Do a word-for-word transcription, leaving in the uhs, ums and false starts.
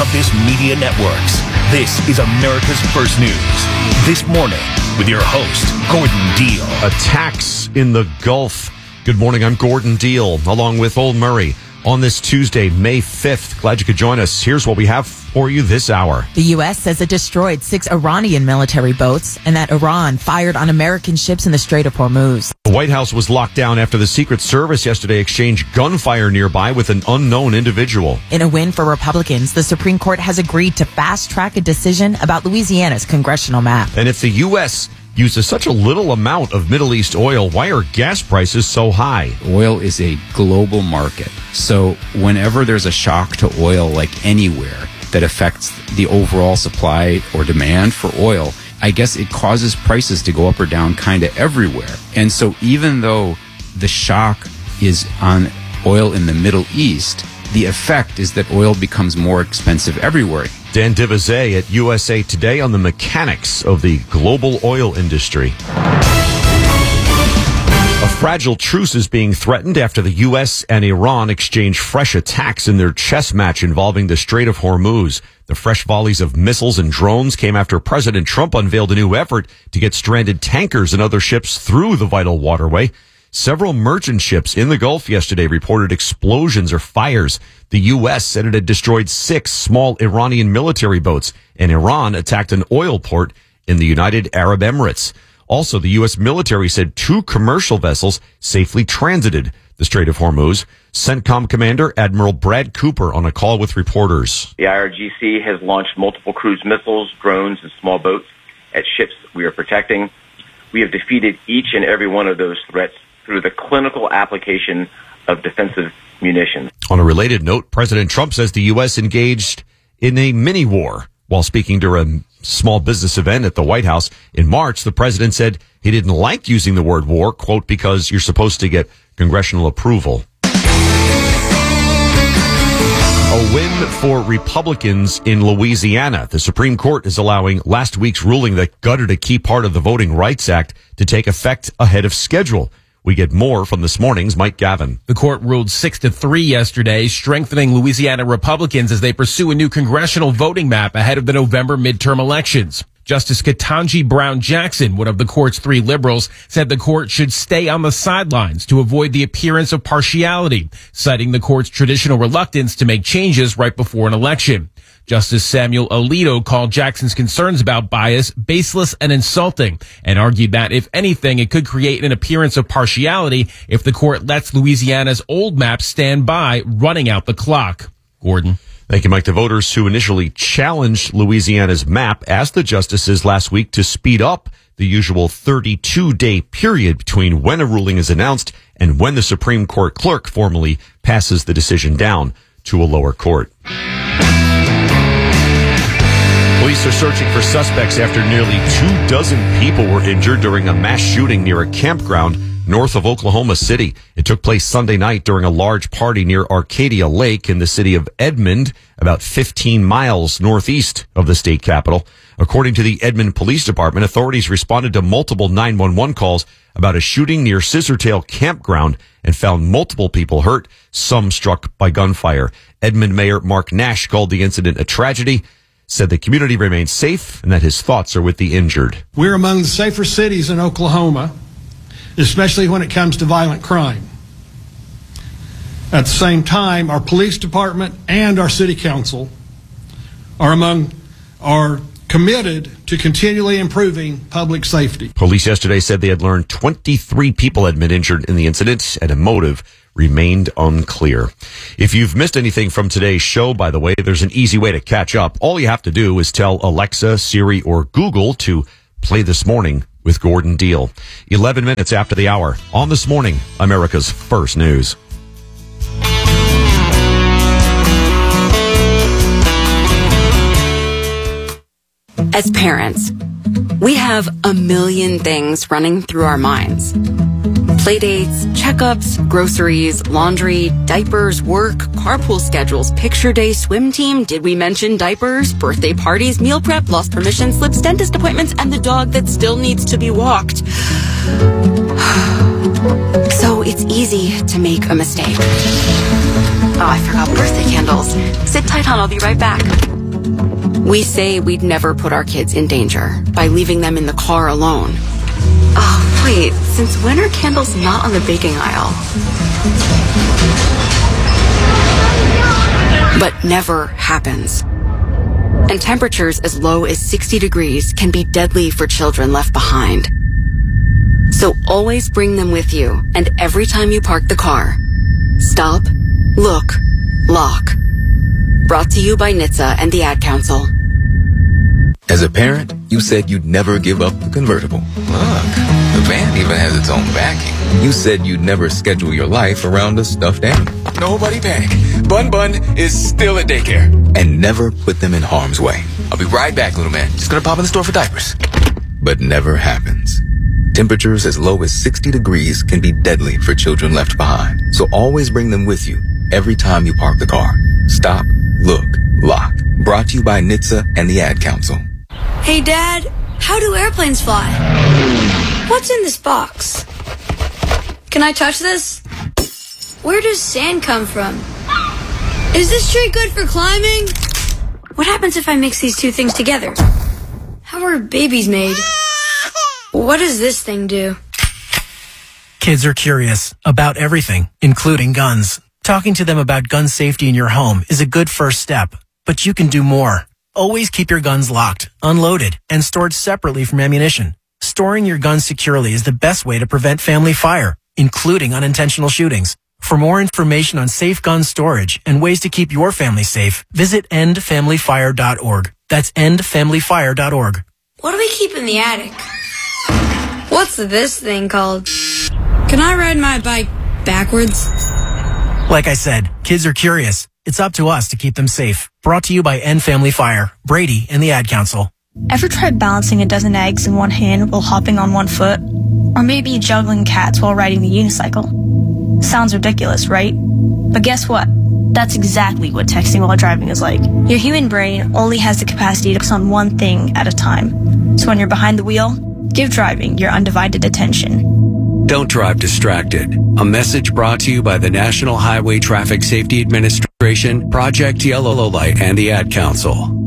of this media networks. This is America's First News. This morning with your host, Gordon Deal. Attacks in the Gulf. Good morning, I'm Gordon Deal, along with Old Murray. On this Tuesday, May fifth. Glad you could join us. Here's what we have for you this hour. The U S says it destroyed six Iranian military boats and that Iran fired on American ships in the Strait of Hormuz. The White House was locked down after the Secret Service yesterday exchanged gunfire nearby with an unknown individual. In a win for Republicans, the Supreme Court has agreed to fast-track a decision about Louisiana's congressional map. And if the U S uses such a little amount of Middle East oil, why are gas prices so high? Oil is a global market. So whenever there's a shock to oil, like anywhere, that affects the overall supply or demand for oil, I guess it causes prices to go up or down kind of everywhere. And so even though the shock is on oil in the Middle East, the effect is that oil becomes more expensive everywhere. Dan Divizet at U S A Today on the mechanics of the global oil industry. A fragile truce is being threatened after the U S and Iran exchange fresh attacks in their chess match involving the Strait of Hormuz. The fresh volleys of missiles and drones came after President Trump unveiled a new effort to get stranded tankers and other ships through the vital waterway. Several merchant ships in the Gulf yesterday reported explosions or fires. The U S said it had destroyed six small Iranian military boats, and Iran attacked an oil port in the United Arab Emirates. Also, the U S military said two commercial vessels safely transited the Strait of Hormuz. CENTCOM Commander Admiral Brad Cooper on a call with reporters. The I R G C has launched multiple cruise missiles, drones, and small boats at ships we are protecting. We have defeated each and every one of those threats through the clinical application of defensive munitions. On a related note, President Trump says the U S engaged in a mini-war. While speaking during a small business event at the White House in March, the president said he didn't like using the word war, quote, because you're supposed to get congressional approval. A win for Republicans in Louisiana. The Supreme Court is allowing last week's ruling that gutted a key part of the Voting Rights Act to take effect ahead of schedule. We get more from this morning's Mike Gavin. The court ruled six to three yesterday, strengthening Louisiana Republicans as they pursue a new congressional voting map ahead of the November midterm elections. Justice Ketanji Brown Jackson, one of the court's three liberals, said the court should stay on the sidelines to avoid the appearance of partiality, citing the court's traditional reluctance to make changes right before an election. Justice Samuel Alito called Jackson's concerns about bias baseless and insulting and argued that, if anything, it could create an appearance of partiality if the court lets Louisiana's old map stand by, running out the clock. Gordon. Thank you, Mike. The voters who initially challenged Louisiana's map asked the justices last week to speed up the usual thirty-two day period between when a ruling is announced and when the Supreme Court clerk formally passes the decision down to a lower court. Police are searching for suspects after nearly two dozen people were injured during a mass shooting near a campground north of Oklahoma City. It took place Sunday night during a large party near Arcadia Lake in the city of Edmond, about fifteen miles northeast of the state capital. According to the Edmond Police Department, authorities responded to multiple nine one one calls about a shooting near Scissortail Campground and found multiple people hurt, some struck by gunfire. Edmond Mayor Mark Nash called the incident a tragedy, said the community remains safe and that his thoughts are with the injured. We're among the safer cities in Oklahoma, especially when it comes to violent crime. At the same time, our police department and our city council are among are committed to continually improving public safety. Police yesterday said they had learned twenty-three people had been injured in the incident and a motive remained unclear. If you've missed anything from today's show, by the way, there's an easy way to catch up. All you have to do is tell Alexa, Siri, or Google to play This Morning with Gordon Deal. eleven minutes after the hour on This Morning, America's First News. As parents, we have a million things running through our minds. Playdates, checkups, groceries, laundry, diapers, work, carpool schedules, picture day, swim team, did we mention diapers, birthday parties, meal prep, lost permission slips, dentist appointments, and the dog that still needs to be walked. So it's easy to make a mistake. Oh, I forgot birthday candles. Sit tight, hon, I'll be right back. We say we'd never put our kids in danger by leaving them in the car alone. Oh, wait, since when are candles not on the baking aisle? But never happens. And temperatures as low as sixty degrees can be deadly for children left behind. So always bring them with you, and every time you park the car, stop, look, lock. Brought to you by N H T S A and the Ad Council. As a parent, you said you'd never give up the convertible. Look, the van even has its own backing. You said you'd never schedule your life around a stuffed animal. Nobody panic. Bun Bun is still at daycare. And never put them in harm's way. I'll be right back, little man. Just gonna pop in the store for diapers. But never happens. Temperatures as low as sixty degrees can be deadly for children left behind. So always bring them with you every time you park the car. Stop, look, lock. Brought to you by N H T S A and the Ad Council. Hey, Dad, how do airplanes fly? What's in this box? Can I touch this? Where does sand come from? Is this tree good for climbing? What happens if I mix these two things together? How are babies made? What does this thing do? Kids are curious about everything, including guns. Talking to them about gun safety in your home is a good first step, but you can do more. Always keep your guns locked, unloaded, and stored separately from ammunition. Storing your guns securely is the best way to prevent family fire, including unintentional shootings. For more information on safe gun storage and ways to keep your family safe, visit end family fire dot org. That's end family fire dot org. What do we keep in the attic? What's this thing called? Can I ride my bike backwards? Like I said, kids are curious. It's up to us to keep them safe. Brought to you by End Family Fire, Brady, and the Ad Council. Ever tried balancing a dozen eggs in one hand while hopping on one foot? Or maybe juggling cats while riding the unicycle? Sounds ridiculous, right? But guess what? That's exactly what texting while driving is like. Your human brain only has the capacity to focus on one thing at a time. So when you're behind the wheel, give driving your undivided attention. Don't drive distracted. A message brought to you by the National Highway Traffic Safety Administration, Project Yellow Light, and the Ad Council.